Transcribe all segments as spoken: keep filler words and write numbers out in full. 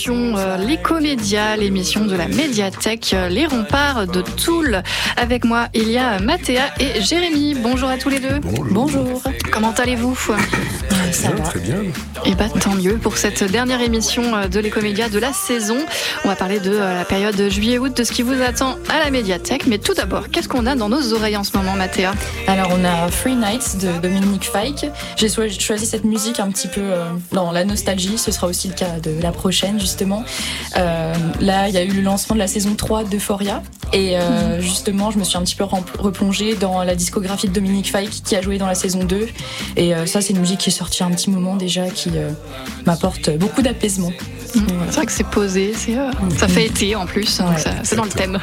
Euh, les Comédias, l'émission de la médiathèque euh, Les Remparts de Toul. Avec moi, il y a Mathéa et Jérémy. Bonjour à tous les deux. Bonjour. Bonjour. Comment allez-vous ? Très Ça bien, va. très bien. Et bah tant mieux pour cette dernière émission de Les Comédias de la saison. On va parler de euh, la période de juillet-août, de ce qui vous attend à la médiathèque. Mais tout d'abord, qu'est-ce qu'on a dans nos oreilles en ce moment, Mathéa ? Alors on a Free Nights de Dominique Fike. J'ai choisi cette musique un petit peu euh, dans la nostalgie. Ce sera aussi le cas de la prochaine justement. Euh, là il y a eu le lancement de la saison trois d'Euphoria. Et euh, mmh. justement je me suis un petit peu replongée dans la discographie de Dominique Fike qui a joué dans la saison deux. Et euh, ça c'est une musique qui est sortie un petit moment déjà, qui euh, m'apporte beaucoup d'apaisement. Mmh. C'est vrai que c'est posé, c'est, euh, ça fait été en plus, donc ouais, ça, c'est dans le thème.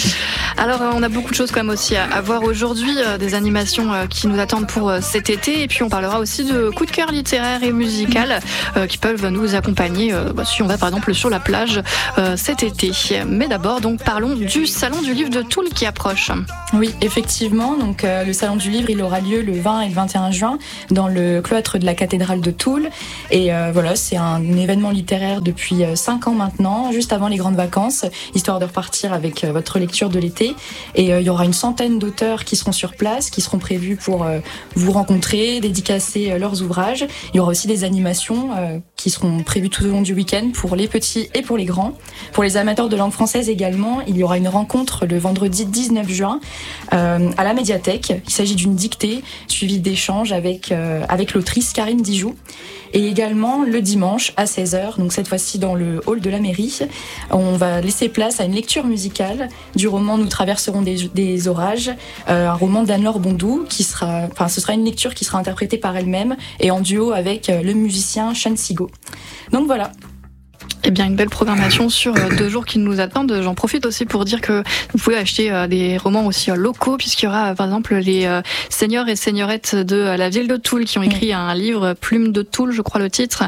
Alors euh, on a beaucoup de choses quand même aussi à, à voir aujourd'hui, euh, des animations euh, qui nous attendent pour euh, cet été, et puis on parlera aussi de coups de cœur littéraires et musical euh, qui peuvent nous accompagner euh, bah, si on va par exemple sur la plage euh, cet été. Mais d'abord donc parlons du Salon du Livre de Toul qui approche. Oui, effectivement, donc euh, le Salon du Livre il aura lieu le vingt et le vingt et un juin dans le cloître de la cathédrale de Toul, et euh, voilà, c'est un événement littéraire de depuis cinq ans maintenant, juste avant les grandes vacances, histoire de repartir avec votre lecture de l'été. Et euh, il y aura une centaine d'auteurs qui seront sur place, qui seront prévus pour euh, vous rencontrer, dédicacer euh, leurs ouvrages. Il y aura aussi des animations euh, qui seront prévues tout au long du week-end pour les petits et pour les grands. Pour les amateurs de langue française également, il y aura une rencontre le vendredi dix-neuf juin euh, à la médiathèque. Il s'agit d'une dictée suivie d'échanges avec, euh, avec l'autrice Karine Dijoux. Et également le dimanche à seize heures, donc cette fois-ci dans le hall de la mairie, on va laisser place à une lecture musicale du roman Nous traverserons des, des orages, euh, un roman d'Anne-Laure Bondou, qui sera, enfin ce sera une lecture qui sera interprétée par elle-même et en duo avec le musicien Sean Sigo. Donc voilà. Eh bien, une belle programmation sur deux jours qui nous attendent. J'en profite aussi pour dire que vous pouvez acheter des romans aussi locaux, puisqu'il y aura par exemple les seigneurs et seigneurette de la ville de Toul qui ont écrit un livre, Plume de Toul, je crois le titre.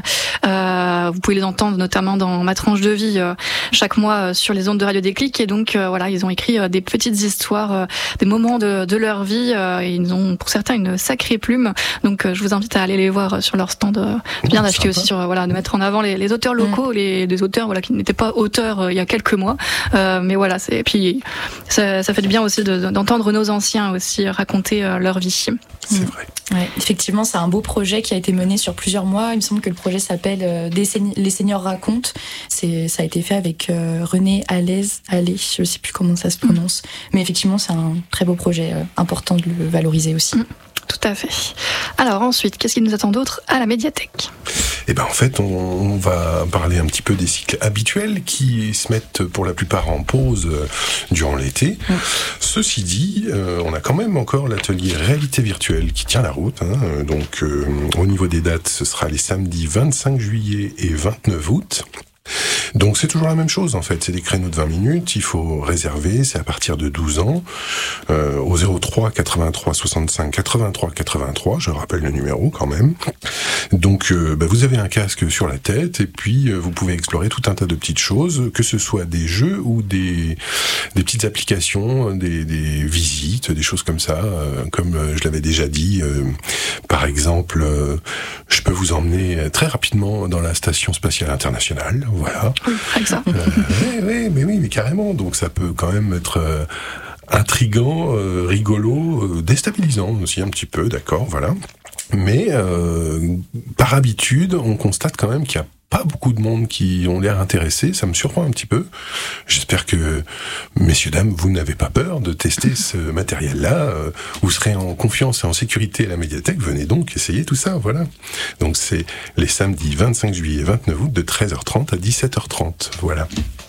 Euh, vous pouvez les entendre notamment dans Ma tranche de vie chaque mois sur les ondes de Radio Déclic. Et donc voilà, ils ont écrit des petites histoires, des moments de, de leur vie. Et ils ont pour certains une sacrée plume. Donc je vous invite à aller les voir sur leur stand. Bien d'acheter aussi sur voilà, de mettre en avant les, les auteurs locaux, mmh. les des auteurs voilà qui n'étaient pas auteurs euh, il y a quelques mois, euh, mais voilà, c'est et puis ça, ça fait du bien aussi de, d'entendre nos anciens aussi raconter euh, leur vie. C'est vrai. Ouais, effectivement, c'est un beau projet qui a été mené sur plusieurs mois. Il me semble que le projet s'appelle euh, Des Seign- Les Seigneurs racontent. C'est ça a été fait avec euh, René Alaise, Allais, je sais plus comment ça se prononce, mais effectivement, c'est un très beau projet, euh, important de le valoriser aussi. Mmh. Tout à fait. Alors ensuite, qu'est-ce qui nous attend d'autre à la médiathèque ? Eh ben en fait, on, on va parler un petit peu des cycles habituels qui se mettent pour la plupart en pause euh, durant l'été. Mmh. Ceci dit, euh, on a quand même encore l'atelier réalité virtuelle qui tient la route. Hein. Donc euh, au niveau des dates, ce sera les samedis vingt-cinq juillet et vingt-neuf août. Donc c'est toujours la même chose en fait, c'est des créneaux de vingt minutes, il faut réserver, c'est à partir de douze ans, euh, au zéro trois quatre-vingt-trois soixante-cinq quatre-vingt-trois quatre-vingt-trois, je rappelle le numéro quand même. Donc euh, bah, vous avez un casque sur la tête et puis euh, vous pouvez explorer tout un tas de petites choses, que ce soit des jeux ou des, des petites applications, des, des visites, des choses comme ça, euh, comme euh, je l'avais déjà dit, euh, par exemple, euh, je peux vous emmener très rapidement dans la station spatiale internationale. Voilà. Oui, avec ça. Euh, oui, oui, mais oui, mais carrément. Donc ça peut quand même être euh, intriguant, euh, rigolo, euh, déstabilisant aussi un petit peu, d'accord, voilà. Mais euh, par habitude, on constate quand même qu'il y a pas beaucoup de monde qui ont l'air intéressés, ça me surprend un petit peu. J'espère que, messieurs, dames, vous n'avez pas peur de tester ce matériel-là. Vous serez en confiance et en sécurité à la médiathèque, venez donc essayer tout ça, voilà. Donc c'est les samedis vingt-cinq juillet et vingt-neuf août de treize heures trente à dix-sept heures trente, voilà.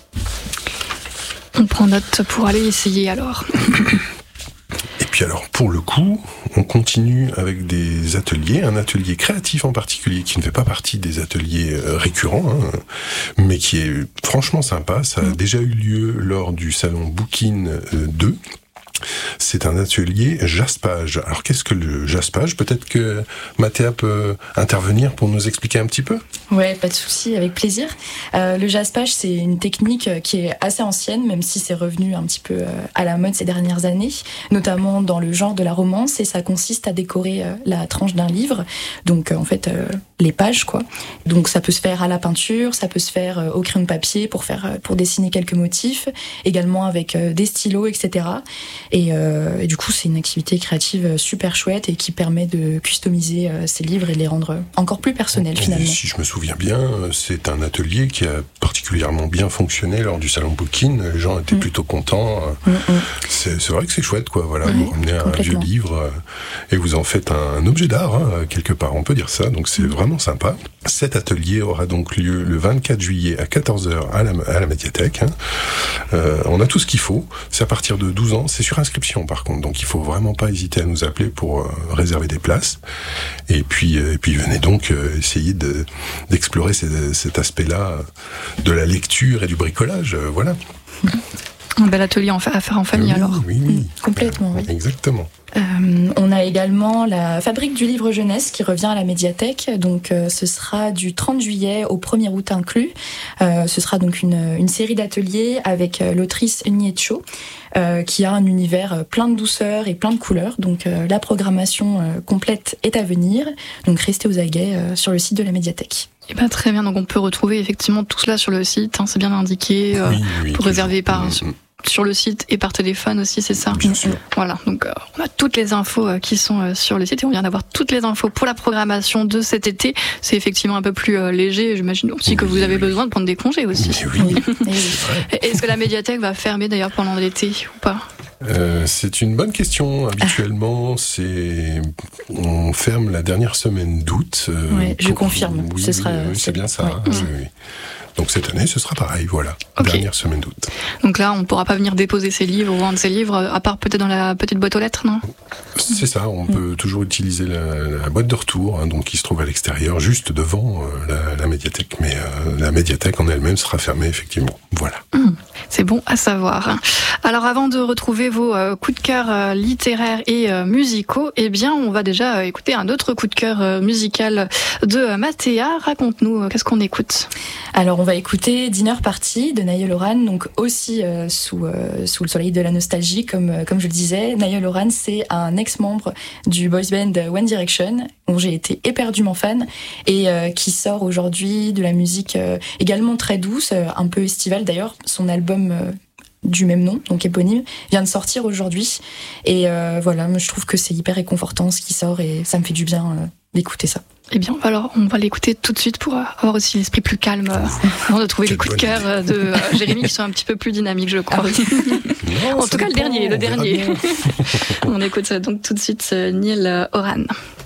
On prend note pour aller essayer alors. Et puis alors, pour le coup, on continue avec des ateliers, un atelier créatif en particulier qui ne fait pas partie des ateliers récurrents, hein, mais qui est franchement sympa. Ça a déjà eu lieu lors du salon Bookin deux. C'est un atelier jaspage. Alors qu'est-ce que le jaspage ? Peut-être que Mathéa peut intervenir pour nous expliquer un petit peu ? Ouais, pas de souci, avec plaisir. Euh, le jaspage, c'est une technique qui est assez ancienne, même si c'est revenu un petit peu à la mode ces dernières années, notamment dans le genre de la romance, et ça consiste à décorer la tranche d'un livre, donc en fait euh, les pages quoi. Donc ça peut se faire à la peinture, ça peut se faire au crayon de papier pour faire pour dessiner quelques motifs, également avec des stylos, et cetera. Et, euh, et du coup, c'est une activité créative super chouette et qui permet de customiser euh, ces livres et de les rendre encore plus personnels et finalement. Si je me souviens bien, c'est un atelier qui a particulièrement bien fonctionné lors du salon Bookin. Les gens étaient mmh. plutôt contents. Mmh, mmh. C'est, c'est vrai que c'est chouette, quoi. Voilà, mmh, vous ramenez un vieux livre euh, et vous en faites un, un objet d'art, hein, quelque part. On peut dire ça. Donc c'est mmh. vraiment sympa. Cet atelier aura donc lieu le vingt-quatre juillet à quatorze heures à la, à la médiathèque. Hein. Euh, on a tout ce qu'il faut. C'est à partir de douze ans. C'est sur inscription, par contre. Donc il faut vraiment pas hésiter à nous appeler pour euh, réserver des places. Et puis, euh, et puis venez donc euh, essayer de, d'explorer ces, cet aspect-là de la lecture et du bricolage. Euh, voilà. Un bel atelier à faire en famille, oui, alors. Oui, oui. Mmh, complètement, oui. Exactement. Euh, on a également la Fabrique du livre jeunesse qui revient à la médiathèque. Donc, euh, ce sera du trente juillet au premier août inclus. Euh, ce sera donc une, une série d'ateliers avec euh, l'autrice Nietzsche, euh, qui a un univers plein de douceur et plein de couleurs. Donc, euh, la programmation euh, complète est à venir. Donc, restez aux aguets euh, sur le site de la médiathèque. Eh ben, très bien, donc on peut retrouver effectivement tout cela sur le site, hein, c'est bien indiqué, euh, oui, oui, pour réserver par, mmh. sur le site et par téléphone aussi, c'est ça ? Bien sûr. Voilà, donc euh, on a toutes les infos euh, qui sont euh, sur le site et on vient d'avoir toutes les infos pour la programmation de cet été. C'est effectivement un peu plus euh, léger, j'imagine aussi oui, que vous avez oui. besoin de prendre des congés aussi. Oui. Oui. Est-ce que la médiathèque va fermer d'ailleurs pendant l'été ou pas ? Euh, c'est une bonne question. Habituellement, c'est on ferme la dernière semaine d'août. Euh, oui, je confirme. Oui, ce oui, sera. Oui, c'est bien ça. Oui. Hein, oui, oui. Donc cette année, ce sera pareil. Voilà, okay. Dernière semaine d'août. Donc là, on ne pourra pas venir déposer ses livres ou vendre ses livres, à part peut-être dans la petite boîte aux lettres, non ? C'est ça. On mmh. peut toujours utiliser la, la boîte de retour, hein, donc qui se trouve à l'extérieur, juste devant euh, la, la médiathèque. Mais euh, la médiathèque en elle-même sera fermée effectivement. Voilà. Mmh. C'est bon à savoir. Alors avant de retrouver vos euh, coups de cœur euh, littéraires et euh, musicaux, eh bien on va déjà euh, écouter un autre coup de cœur euh, musical de euh, Mathéa. Raconte-nous, euh, qu'est-ce qu'on écoute ? Alors on va écouter Dinner Party de Niall Horan, donc aussi euh, sous euh, sous le soleil de la nostalgie, comme euh, comme je le disais. Niall Horan, c'est un ex-membre du boys band One Direction, dont j'ai été éperdument fan et euh, qui sort aujourd'hui de la musique euh, également très douce, euh, un peu estivale d'ailleurs. Son album euh, du même nom, donc éponyme, vient de sortir aujourd'hui. Et euh, voilà, je trouve que c'est hyper réconfortant ce qui sort et ça me fait du bien euh, d'écouter ça. Eh bien, alors, on va l'écouter tout de suite pour avoir aussi l'esprit plus calme euh, avant de trouver les coups de cœur euh, de euh, Jérémy qui sont un petit peu plus dynamiques, je crois. Non, en tout cas, le dernier, le dernier. On, on écoute donc tout de suite euh, Niall Horan.